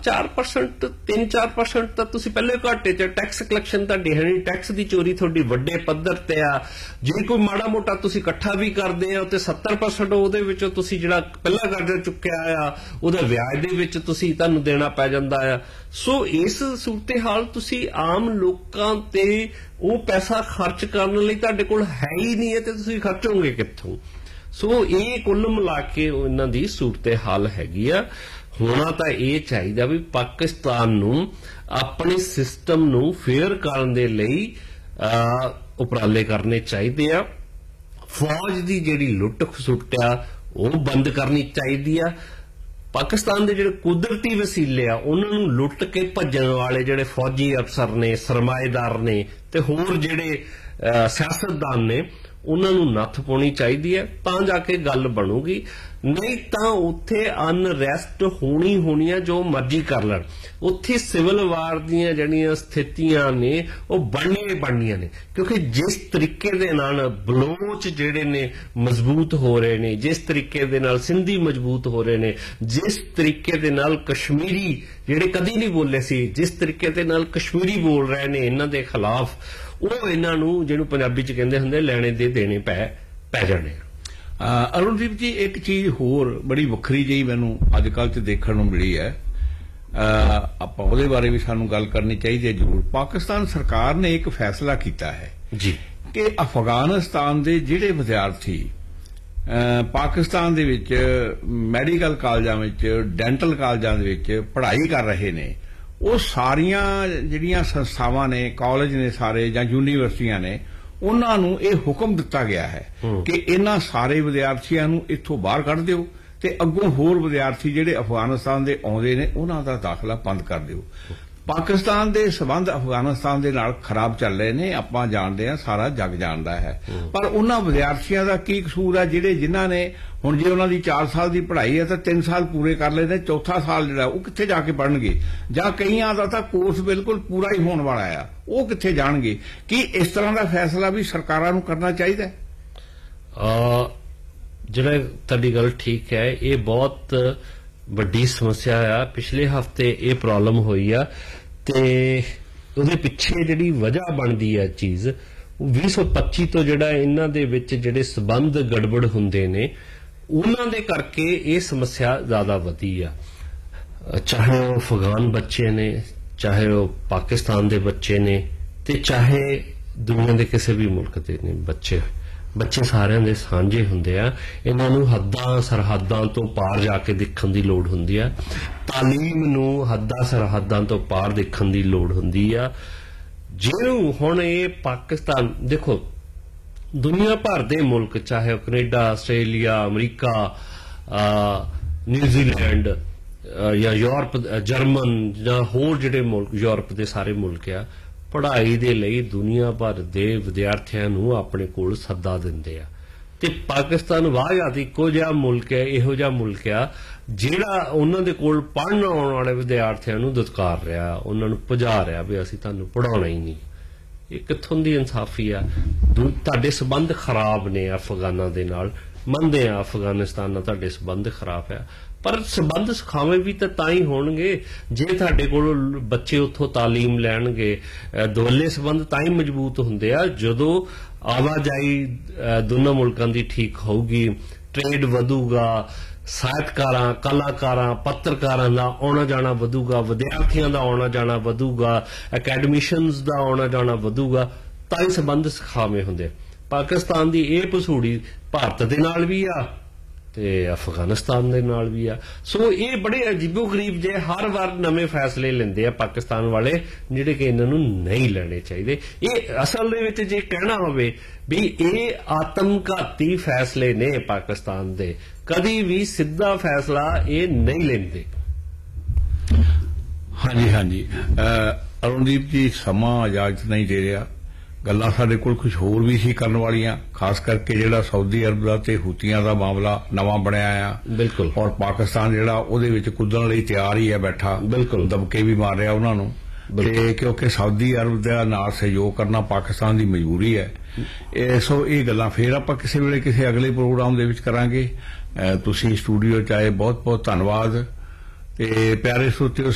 4% 3-4% ਤਾਂ ਤੁਸੀਂ ਪਹਿਲੇ ਘਾਟੇ 'ਚ। ਟੈਕਸ ਕਲੈਕਸ਼ਨ ਤੁਹਾਡੀ ਹੈ ਨਹੀਂ, ਟੈਕਸ ਦੀ ਚੋਰੀ ਤੁਹਾਡੀ ਵੱਡੇ ਪੱਧਰ ਤੇ ਆ। ਜੇ ਕੋਈ ਮਾੜਾ ਮੋਟਾ ਤੁਸੀਂ ਇਕੱਠਾ ਵੀ ਕਰਦੇ ਆ ਤੇ 70% ਉਹਦੇ ਵਿੱਚੋਂ ਤੁਸੀਂ ਜਿਹੜਾ ਪਹਿਲਾਂ ਕਰਜ਼ਾ ਚੁੱਕਿਆ ਆ ਉਹਦਾ ਵਿਆਜ ਦੇ ਵਿੱਚ ਤੁਹਾਨੂੰ ਦੇਣਾ ਪੈ ਜਾਂਦਾ ਆ। ਸੋ ਇਸ ਸੂਰਤ-ਏ-ਹਾਲ ਤੁਸੀਂ ਆਮ ਲੋਕਾਂ ਤੇ ਉਹ ਪੈਸਾ ਖਰਚ ਕਰਨ ਲਈ ਤੁਹਾਡੇ ਕੋਲ ਹੈ ਹੀ ਨਹੀਂ ਹੈ ਤੇ ਤੁਸੀਂ ਖਰਚੋਗੇ ਕਿੱਥੋਂ? ਸੋ ਇਹ ਕੁੱਲ ਮਿਲਾ ਕੇ ਇਹਨਾਂ ਦੀ ਸੂਰਤ-ਏ-ਹਾਲ ਹੈਗੀ ਆ। ਹੋਣਾ ਤਾਂ ਇਹ ਚਾਹੀਦਾ ਵੀ ਪਾਕਿਸਤਾਨ ਨੂੰ ਆਪਣੇ ਸਿਸਟਮ ਨੂੰ ਫੇਅਰ ਕਰਨ ਦੇ ਲਈ ਉਪਰਾਲੇ ਕਰਨੇ ਚਾਹੀਦੇ ਆ। ਫੌਜ ਦੀ ਜਿਹੜੀ ਲੁੱਟ ਖਸੁੱਟ ਆ ਉਹ ਬੰਦ ਕਰਨੀ ਚਾਹੀਦੀ ਆ। ਪਾਕਿਸਤਾਨ ਦੇ ਜਿਹੜੇ ਕੁਦਰਤੀ ਵਸੀਲੇ ਆ ਉਹਨਾਂ ਨੂੰ ਲੁੱਟ ਕੇ ਭੱਜਣ ਵਾਲੇ ਜਿਹੜੇ ਫੌਜੀ ਅਫਸਰ ਨੇ, ਸਰਮਾਏਦਾਰ ਨੇ ਤੇ ਹੋਰ ਜਿਹੜੇ ਸਿਆਸਤਦਾਨ ਨੇ ਉਹਨਾਂ ਨੂੰ ਨੱਥ ਪਾਉਣੀ ਚਾਹੀਦੀ ਹੈ, ਤਾਂ ਜਾ ਕੇ ਗੱਲ ਬਣੂਗੀ। ਨਹੀਂ ਤਾਂ ਉੱਥੇ ਅਨਰੈਸਟ ਹੋਣੀ ਆ, ਜੋ ਮਰਜ਼ੀ ਕਰ ਲੈਣ। ਉੱਥੇ ਸਿਵਲ ਵਾਰ ਦੀਆਂ ਜਿਹੜੀਆਂ ਸਥਿਤੀਆਂ ਨੇ ਉਹ ਬਣਨੀਆਂ ਨੇ, ਕਿਉਂਕਿ ਜਿਸ ਤਰੀਕੇ ਦੇ ਨਾਲ ਬਲੋਚ ਜਿਹੜੇ ਨੇ ਮਜ਼ਬੂਤ ਹੋ ਰਹੇ ਨੇ, ਜਿਸ ਤਰੀਕੇ ਦੇ ਨਾਲ ਸਿੰਧੀ ਮਜ਼ਬੂਤ ਹੋ ਰਹੇ ਨੇ, ਜਿਸ ਤਰੀਕੇ ਦੇ ਨਾਲ ਕਸ਼ਮੀਰੀ ਜਿਹੜੇ ਕਦੀ ਨਹੀਂ ਬੋਲੇ ਸੀ, ਜਿਸ ਤਰੀਕੇ ਦੇ ਨਾਲ ਕਸ਼ਮੀਰੀ ਬੋਲ ਰਹੇ ਨੇ ਇਹਨਾਂ ਦੇ ਖਿਲਾਫ, ਉਹ ਇਹਨਾਂ ਨੂੰ ਜਿਹਨੂੰ ਪੰਜਾਬੀ 'ਚ ਕਹਿੰਦੇ ਹੁੰਦੇ ਲੈਣੇ ਦੇ ਦੇਣੇ ਪੈ ਜਾਣੇ। ਅਰੁਣਦੀਪ ਜੀ, ਇੱਕ ਚੀਜ਼ ਹੋਰ ਬੜੀ ਵੱਖਰੀ ਜਿਹੀ ਮੈਨੂੰ ਅੱਜ ਕੱਲ੍ਹ 'ਚ ਦੇਖਣ ਨੂੰ ਮਿਲੀ ਹੈ, ਆਪਾਂ ਉਹਦੇ ਬਾਰੇ ਵੀ ਸਾਨੂੰ ਗੱਲ ਕਰਨੀ ਚਾਹੀਦੀ ਹੈ ਜ਼ਰੂਰ। ਪਾਕਿਸਤਾਨ ਸਰਕਾਰ ਨੇ ਇੱਕ ਫੈਸਲਾ ਕੀਤਾ ਹੈ ਜੀ ਕਿ ਅਫਗਾਨਿਸਤਾਨ ਦੇ ਜਿਹੜੇ ਵਿਦਿਆਰਥੀ ਪਾਕਿਸਤਾਨ ਦੇ ਵਿੱਚ ਮੈਡੀਕਲ ਕਾਲਜਾਂ ਵਿੱਚ, ਡੈਂਟਲ ਕਾਲਜਾਂ ਦੇ ਵਿੱਚ ਪੜ੍ਹਾਈ ਕਰ ਰਹੇ ਨੇ, ਉਹ ਸਾਰੀਆਂ ਜਿਹੜੀਆਂ ਸੰਸਥਾਵਾਂ ਨੇ, ਕਾਲਜ ਨੇ ਸਾਰੇ ਜਾਂ ਯੂਨੀਵਰਸਿਟੀਆਂ ਨੇ, ਉਹਨਾਂ ਨੂੰ ਇਹ ਹੁਕਮ ਦਿੱਤਾ ਗਿਆ ਹੈ ਕਿ ਇਹਨਾਂ ਸਾਰੇ ਵਿਦਿਆਰਥੀਆਂ ਨੂੰ ਇੱਥੋਂ ਬਾਹਰ ਕੱਢ ਦਿਓ ਤੇ ਅੱਗੋਂ ਹੋਰ ਵਿਦਿਆਰਥੀ ਜਿਹੜੇ ਅਫਗਾਨਿਸਤਾਨ ਦੇ ਆਉਂਦੇ ਨੇ ਉਹਨਾਂ ਦਾ ਦਾਖਲਾ ਬੰਦ ਕਰ ਦਿਓ। ਪਾਕਿਸਤਾਨ ਦੇ ਸਬੰਧ ਅਫਗਾਨਿਸਤਾਨ ਦੇ ਨਾਲ ਖਰਾਬ ਚੱਲ ਰਹੇ ਨੇ, ਆਪਾਂ ਜਾਣਦੇ ਹਾਂ, ਸਾਰਾ ਜੱਗ ਜਾਣਦਾ ਹੈ। ਪਰ ਉਹਨਾਂ ਵਿਦਿਆਰਥੀਆਂ ਦਾ ਕੀ ਕਸੂਰ ਹੈ ਜਿਨ੍ਹਾਂ ਨੇ ਹੁਣ, ਜੇ ਉਹਨਾਂ ਦੀ 4 ਸਾਲ ਦੀ ਪੜ੍ਹਾਈ ਹੈ ਤਾਂ 3 ਸਾਲ ਪੂਰੇ ਕਰ ਲਏ ਨੇ, ਚੌਥਾ ਸਾਲ ਜਿਹੜਾ ਉਹ ਕਿੱਥੇ ਜਾ ਕੇ ਪੜ੍ਹਨਗੇ? ਜਾਂ ਕਈਆਂ ਦਾ ਤਾਂ ਕੋਰਸ ਬਿਲਕੁਲ ਪੂਰਾ ਹੀ ਹੋਣ ਵਾਲਾ ਆ, ਉਹ ਕਿੱਥੇ ਜਾਣਗੇ? ਕੀ ਇਸ ਤਰ੍ਹਾਂ ਦਾ ਫੈਸਲਾ ਵੀ ਸਰਕਾਰਾਂ ਨੂੰ ਕਰਨਾ ਚਾਹੀਦਾ? ਜਿਹੜਾ ਤੁਹਾਡੀ ਗੱਲ ਠੀਕ ਹੈ, ਇਹ ਬਹੁਤ ਵੱਡੀ ਸਮੱਸਿਆ ਆ। ਪਿਛਲੇ ਹਫ਼ਤੇ ਇਹ ਪ੍ਰੋਬਲਮ ਹੋਈ ਆ ਤੇ ਉਹਦੇ ਪਿੱਛੇ ਜਿਹੜੀ ਵਜ੍ਹਾ ਬਣਦੀ ਹੈ ਚੀਜ਼, 2025 ਤੋਂ ਜਿਹੜਾ ਇਹਨਾਂ ਦੇ ਵਿੱਚ ਜਿਹੜੇ ਸਬੰਧ ਗੜਬੜ ਹੁੰਦੇ ਨੇ ਉਹਨਾਂ ਦੇ ਕਰਕੇ ਇਹ ਸਮੱਸਿਆ ਜ਼ਿਆਦਾ ਵਧੀ ਆ। ਚਾਹੇ ਉਹ ਅਫਗਾਨ ਬੱਚੇ ਨੇ, ਚਾਹੇ ਉਹ ਪਾਕਿਸਤਾਨ ਦੇ ਬੱਚੇ ਨੇ, ਤੇ ਚਾਹੇ ਦੁਨੀਆ ਦੇ ਕਿਸੇ ਵੀ ਮੁਲਕ ਦੇ ਨੇ ਬੱਚੇ ਸਾਰਿਆਂ ਦੇ ਸਾਂਝੇ ਹੁੰਦੇ ਆ। ਇਹਨਾਂ ਨੂੰ ਹੱਦਾਂ ਸਰਹੱਦਾਂ ਤੋਂ ਪਾਰ ਜਾ ਕੇ ਦੇਖਣ ਦੀ ਲੋੜ ਹੁੰਦੀ ਆ। ਤਾਲੀਮ ਨੂੰ ਹੱਦਾਂ ਸਰਹੱਦਾਂ ਤੋਂ ਪਾਰ ਦੇਖਣ ਦੀ ਲੋੜ ਹੁੰਦੀ ਆ। ਜਿਹਨੂੰ ਹੁਣ ਇਹ ਪਾਕਿਸਤਾਨ ਦੇਖੋ, ਦੁਨੀਆ ਭਰ ਦੇ ਮੁਲਕ, ਚਾਹੇ ਉਹ ਕੈਨੇਡਾ, ਆਸਟ੍ਰੇਲੀਆ, ਅਮਰੀਕਾ, ਨਿਊਜ਼ੀਲੈਂਡ ਜਾਂ ਯੂਰਪ, ਜਰਮਨ ਜਾਂ ਹੋਰ ਜਿਹੜੇ ਮੁਲਕ ਯੂਰਪ ਦੇ ਸਾਰੇ ਮੁਲਕ ਆ, ਪੜ੍ਹਾਈ ਦੇ ਲਈ ਦੁਨੀਆ ਭਰ ਦੇ ਵਿਦਿਆਰਥੀਆਂ ਨੂੰ ਆਪਣੇ ਕੋਲ ਸੱਦਾ ਦਿੰਦੇ ਆ। ਤੇ ਪਾਕਿਸਤਾਨ ਵਾਹਿਆਤ ਇੱਕੋ ਜਿਹਾ ਮੁਲਕ ਹੈ, ਇਹੋ ਜਿਹਾ ਮੁਲਕ ਆ ਜਿਹੜਾ ਉਹਨਾਂ ਦੇ ਕੋਲ ਪੜ੍ਹਨ ਆਉਣ ਵਾਲੇ ਵਿਦਿਆਰਥੀਆਂ ਨੂੰ ਦੁਤਕਾਰ ਰਿਹਾ, ਉਹਨਾਂ ਨੂੰ ਭਜਾ ਰਿਹਾ ਵੀ ਅਸੀਂ ਤੁਹਾਨੂੰ ਪੜ੍ਹਾਉਣਾ ਹੀ ਨਹੀਂ। ਇਹ ਕਿੱਥੋਂ ਦੀ ਇਨਸਾਫੀ ਆ? ਤੁਹਾਡੇ ਸਬੰਧ ਖਰਾਬ ਨੇ ਅਫਗਾਨਾਂ ਦੇ ਨਾਲ, ਮੰਨਦੇ ਆ ਅਫਗਾਨਿਸਤਾਨ ਨਾਲ ਤੁਹਾਡੇ ਸਬੰਧ ਖਰਾਬ ਆ, ਪਰ ਸਬੰਧ ਸਿਖਾਵੇਂ ਵੀ ਤਾਂ ਹੀ ਹੋਣਗੇ ਜੇ ਤੁਹਾਡੇ ਕੋਲ ਬੱਚੇ ਉੱਥੋਂ ਤਾਲੀਮ ਲੈਣਗੇ। ਦੁਵੱਲੇ ਸਬੰਧ ਤਾਂ ਹੀ ਮਜ਼ਬੂਤ ਹੁੰਦੇ ਆ ਜਦੋਂ ਆਵਾਜਾਈ ਦੋਨਾਂ ਮੁਲਕਾਂ ਦੀ ਠੀਕ ਹੋਊਗੀ, ਟ੍ਰੇਡ ਵਧੂਗਾ, ਸਾਹਿਤਕਾਰਾਂ, ਕਲਾਕਾਰਾਂ, ਪੱਤਰਕਾਰਾਂ ਦਾ ਆਉਣਾ ਜਾਣਾ ਵਧੂਗਾ, ਵਿਦਿਆਰਥੀਆਂ ਦਾ ਆਉਣਾ ਜਾਣਾ ਵਧੂਗਾ, ਅਕੈਡਮਿਸ਼ੀਅਨਸ ਦਾ ਆਉਣਾ ਜਾਣਾ ਵਧੂਗਾ, ਤਾਂ ਹੀ ਸਬੰਧ ਸਿਖਾਵੇਂ ਹੁੰਦੇ। ਪਾਕਿਸਤਾਨ ਦੀ ਇਹ ਭਸੂੜੀ ਭਾਰਤ ਦੇ ਨਾਲ ਵੀ ਆ ਤੇ ਅਫਗਾਨਿਸਤਾਨ ਦੇ ਨਾਲ ਵੀ ਆ। ਸੋ ਇਹ ਬੜੇ ਅਜੀਬੋ ਗਰੀਬ ਜੇ ਹਰ ਵਾਰ ਨਵੇਂ ਫੈਸਲੇ ਲੈਂਦੇ ਆ ਪਾਕਿਸਤਾਨ ਵਾਲੇ, ਜਿਹੜੇ ਕਿ ਇਹਨਾਂ ਨੂੰ ਨਹੀਂ ਲੈਣੇ ਚਾਹੀਦੇ। ਇਹ ਅਸਲ ਦੇ ਵਿੱਚ ਜੇ ਕਹਿਣਾ ਹੋਵੇ ਵੀ ਇਹ ਆਤਮਘਾਤੀ ਫੈਸਲੇ ਨੇ ਪਾਕਿਸਤਾਨ ਦੇ, ਕਦੀ ਵੀ ਸਿੱਧਾ ਫੈਸਲਾ ਇਹ ਨਹੀਂ ਲੈਂਦੇ। ਹਾਂਜੀ ਅਰੁਣਦੀਪ ਜੀ, ਸਮਾਂ ਇਜਾਜ਼ਤ ਨਹੀਂ ਦੇ ਰਿਹਾ। ਗੱਲਾਂ ਸਾਡੇ ਕੋਲ ਕੁਝ ਹੋਰ ਵੀ ਸੀ ਕਰਨ ਵਾਲੀਆਂ, ਖਾਸ ਕਰਕੇ ਜਿਹੜਾ ਸਾਊਦੀ ਅਰਬ ਦਾ ਤੇ ਹੂਤੀਆਂ ਦਾ ਮਾਮਲਾ ਨਵਾਂ ਬਣਿਆ ਆ। ਬਿਲਕੁਲ। ਔਰ ਪਾਕਿਸਤਾਨ ਜਿਹੜਾ ਉਹਦੇ ਵਿੱਚ ਕੁੱਦਣ ਲਈ ਤਿਆਰ ਹੀ ਹੈ ਬੈਠਾ, ਬਿਲਕੁਲ, ਦਬਕੇ ਵੀ ਮਾਰ ਰਿਹਾ ਉਹਨਾਂ ਨੂੰ। ਤੇ ਕਿਉਂਕਿ ਸਾਊਦੀ ਅਰਬ ਦਾ ਨਾਲ ਸਹਿਯੋਗ ਕਰਨਾ ਪਾਕਿਸਤਾਨ ਦੀ ਮਜਬੂਰੀ ਹੈ। ਸੋ ਇਹ ਗੱਲਾਂ ਫੇਰ ਆਪਾਂ ਕਿਸੇ ਵੇਲੇ ਕਿਸੇ ਅਗਲੇ ਪ੍ਰੋਗਰਾਮ ਦੇ ਵਿੱਚ ਕਰਾਂਗੇ। ਤੁਸੀਂ ਸਟੂਡੀਓ 'ਚ ਆਏ, ਬਹੁਤ ਬਹੁਤ ਧੰਨਵਾਦ। ਤੇ ਪਿਆਰੇ ਸਰੋਤਿਓ,